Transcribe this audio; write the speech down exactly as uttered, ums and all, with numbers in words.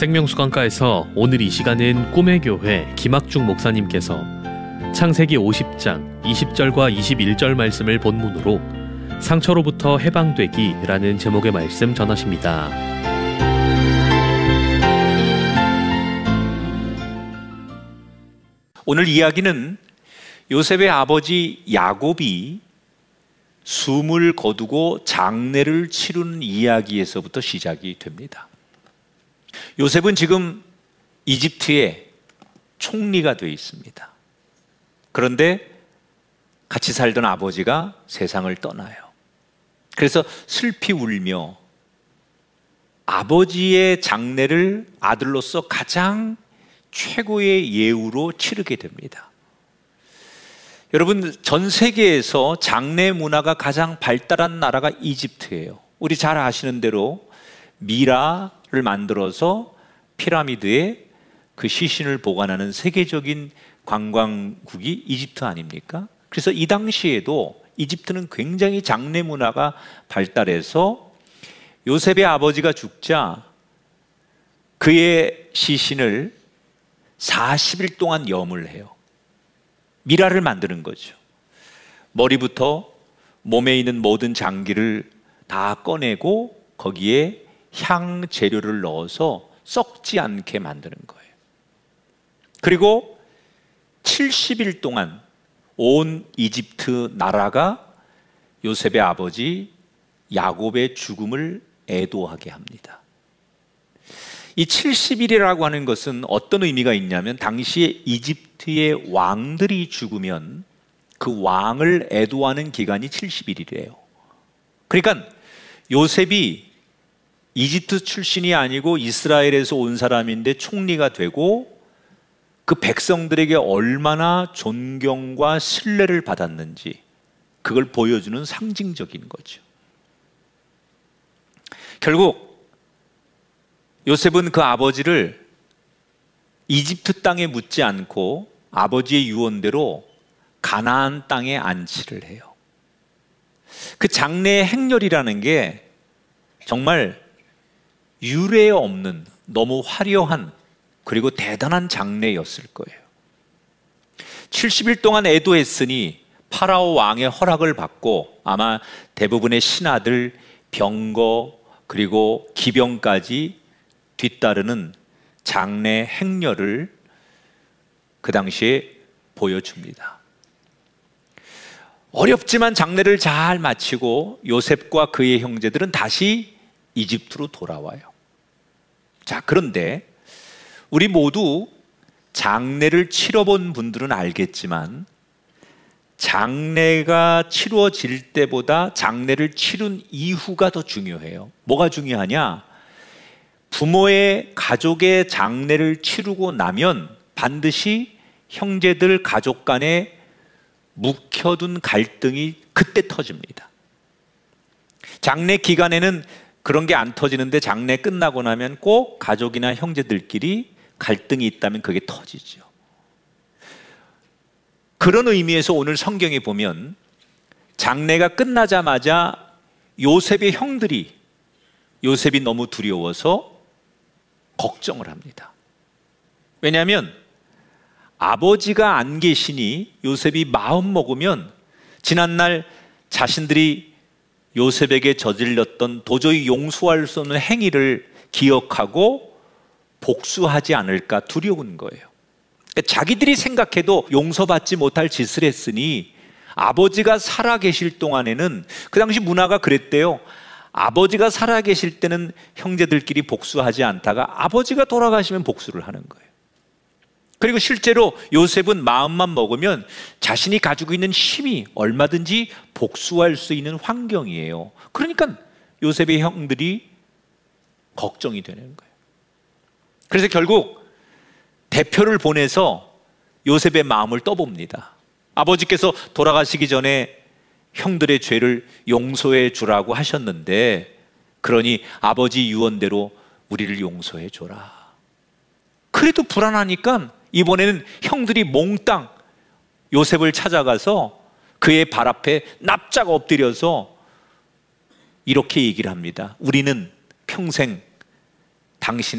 생명수강가에서 오늘 이 시간은 꿈의 교회 김학중 목사님께서 창세기 오십 장 이십 절과 이십일 절 말씀을 본문으로 상처로부터 해방되기라는 제목의 말씀 전하십니다. 오늘 이야기는 요셉의 아버지 야곱이 숨을 거두고 장례를 치르는 이야기에서부터 시작이 됩니다. 요셉은 지금 이집트의 총리가 되어 있습니다. 그런데 같이 살던 아버지가 세상을 떠나요. 그래서 슬피 울며 아버지의 장례를 아들로서 가장 최고의 예우로 치르게 됩니다. 여러분, 전 세계에서 장례 문화가 가장 발달한 나라가 이집트예요. 우리 잘 아시는 대로 미라를 만들어서 피라미드에 그 시신을 보관하는 세계적인 관광국이 이집트 아닙니까? 그래서 이 당시에도 이집트는 굉장히 장례 문화가 발달해서 요셉의 아버지가 죽자 그의 시신을 사십 일 동안 염을 해요. 미라를 만드는 거죠. 머리부터 몸에 있는 모든 장기를 다 꺼내고 거기에 향 재료를 넣어서 썩지 않게 만드는 거예요. 그리고 칠십 일 동안 온 이집트 나라가 요셉의 아버지 야곱의 죽음을 애도하게 합니다. 이 칠십 일이라고 하는 것은 어떤 의미가 있냐면 당시에 이집트의 왕들이 죽으면 그 왕을 애도하는 기간이 칠십 일이래요. 그러니까 요셉이 이집트 출신이 아니고 이스라엘에서 온 사람인데 총리가 되고 그 백성들에게 얼마나 존경과 신뢰를 받았는지 그걸 보여주는 상징적인 거죠. 결국 요셉은 그 아버지를 이집트 땅에 묻지 않고 아버지의 유언대로 가나안 땅에 안치를 해요. 그 장례의 행렬이라는 게 정말 유례 없는 너무 화려한 그리고 대단한 장례였을 거예요. 칠십 일 동안 애도했으니 파라오 왕의 허락을 받고 아마 대부분의 신하들, 병거 그리고 기병까지 뒤따르는 장례 행렬을 그 당시에 보여줍니다. 어렵지만 장례를 잘 마치고 요셉과 그의 형제들은 다시 이집트로 돌아와요. 자, 그런데 우리 모두 장례를 치러본 분들은 알겠지만 장례가 치루어질 때보다 장례를 치른 이후가 더 중요해요. 뭐가 중요하냐? 부모의 가족의 장례를 치르고 나면 반드시 형제들 가족 간에 묵혀둔 갈등이 그때 터집니다. 장례 기간에는 그런 게 안 터지는데 장례 끝나고 나면 꼭 가족이나 형제들끼리 갈등이 있다면 그게 터지죠. 그런 의미에서 오늘 성경에 보면 장례가 끝나자마자 요셉의 형들이 요셉이 너무 두려워서 걱정을 합니다. 왜냐하면 아버지가 안 계시니 요셉이 마음 먹으면 지난날 자신들이 요셉에게 저질렀던 도저히 용서할 수 없는 행위를 기억하고 복수하지 않을까 두려운 거예요. 그러니까 자기들이 생각해도 용서받지 못할 짓을 했으니 아버지가 살아계실 동안에는 그 당시 문화가 그랬대요. 아버지가 살아계실 때는 형제들끼리 복수하지 않다가 아버지가 돌아가시면 복수를 하는 거예요. 그리고 실제로 요셉은 마음만 먹으면 자신이 가지고 있는 힘이 얼마든지 복수할 수 있는 환경이에요. 그러니까 요셉의 형들이 걱정이 되는 거예요. 그래서 결국 대표를 보내서 요셉의 마음을 떠봅니다. 아버지께서 돌아가시기 전에 형들의 죄를 용서해 주라고 하셨는데 그러니 아버지 유언대로 우리를 용서해 줘라. 그래도 불안하니까 이번에는 형들이 몽땅 요셉을 찾아가서 그의 발 앞에 납작 엎드려서 이렇게 얘기를 합니다. 우리는 평생 당신